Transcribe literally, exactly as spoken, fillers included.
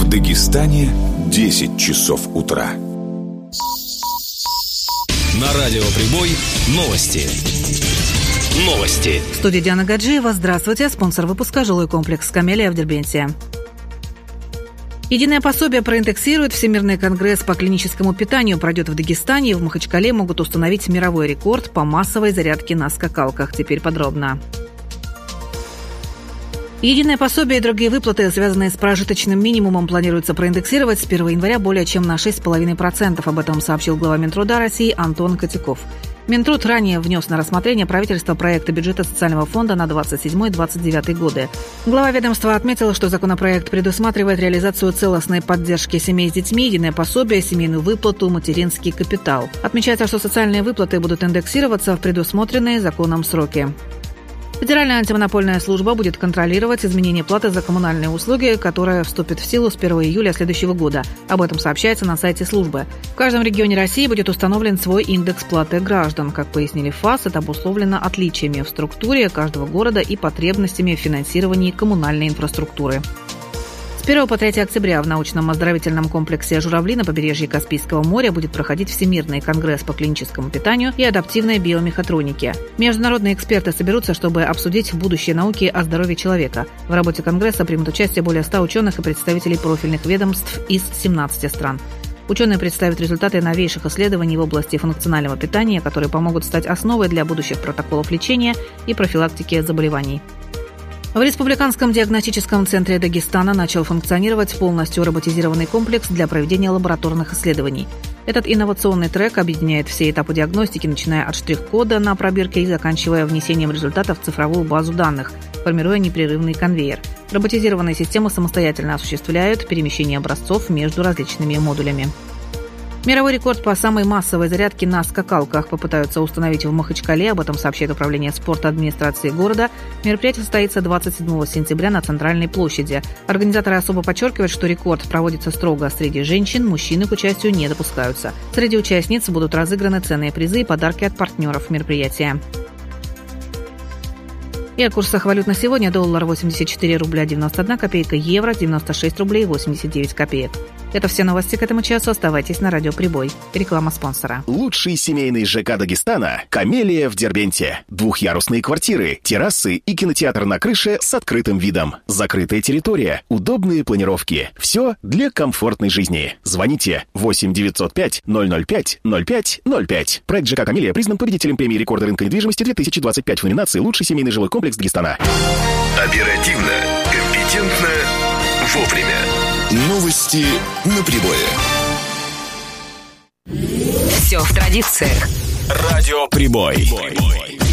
В Дагестане десять часов утра. На радио «Прибой» новости. Новости. В студии Диана Гаджиева. Здравствуйте. Спонсор выпуска «Жилой комплекс Камелия» в Дербенте. Единое пособие проиндексирует. Всемирный конгресс по клиническому питанию пройдет в Дагестане, и в Махачкале могут установить мировой рекорд по массовой зарядке на скакалках. Теперь подробно. Единое пособие и другие выплаты, связанные с прожиточным минимумом, планируется проиндексировать с первого января более чем на шесть целых пять десятых процента. Об этом сообщил глава Минтруда России Антон Котяков. Минтруд ранее внес на рассмотрение правительства проекта бюджета социального фонда на двадцать седьмой - двадцать девятый годы. Глава ведомства отметил, что законопроект предусматривает реализацию целостной поддержки семей с детьми, единое пособие, семейную выплату, материнский капитал. Отмечается, что социальные выплаты будут индексироваться в предусмотренные законом сроки. Федеральная антимонопольная служба будет контролировать изменение платы за коммунальные услуги, которая вступит в силу с первого июля следующего года. Об этом сообщается на сайте службы. В каждом регионе России будет установлен свой индекс платы граждан. Как пояснили ФАС, это обусловлено отличиями в структуре каждого города и потребностями в финансировании коммунальной инфраструктуры. С первого по третье октября в научном оздоровительном комплексе «Журавли» на побережье Каспийского моря будет проходить Всемирный конгресс по клиническому питанию и адаптивной биомехатронике. Международные эксперты соберутся, чтобы обсудить будущее науки о здоровье человека. В работе конгресса примут участие более ста ученых и представителей профильных ведомств из семнадцати стран. Ученые представят результаты новейших исследований в области функционального питания, которые помогут стать основой для будущих протоколов лечения и профилактики заболеваний. В Республиканском диагностическом центре Дагестана начал функционировать полностью роботизированный комплекс для проведения лабораторных исследований. Этот инновационный трек объединяет все этапы диагностики, начиная от штрих-кода на пробирке и заканчивая внесением результатов в цифровую базу данных, формируя непрерывный конвейер. Роботизированные системы самостоятельно осуществляют перемещение образцов между различными модулями. Мировой рекорд по самой массовой зарядке на скакалках попытаются установить в Махачкале. Об этом сообщает Управление спорта администрации города. Мероприятие состоится двадцать седьмого сентября на Центральной площади. Организаторы особо подчеркивают, что рекорд проводится строго среди женщин, мужчины к участию не допускаются. Среди участниц будут разыграны ценные призы и подарки от партнеров мероприятия. И о курсах валют на сегодня: доллар восемьдесят четыре рубля девяносто одна копейка, евро девяносто шесть рублей восемьдесят девять копеек. Это все новости к этому часу. Оставайтесь на радио «Прибой». Реклама спонсора. Лучший семейный ЖК Дагестана – «Камелия» в Дербенте. Двухъярусные квартиры, террасы и кинотеатр на крыше с открытым видом. Закрытая территория, удобные планировки. Все для комфортной жизни. Звоните восемь девятьсот пять ноль ноль пять ноль пять ноль пять. Проект ЖК «Камелия» признан победителем премии рекорда рынка недвижимости две тысячи двадцать пять в номинации «Лучший семейный жилой комплекс Дагестана». Оперативно, компетентно, вовремя. Новости на Прибое. Все в традициях. Радио «Прибой».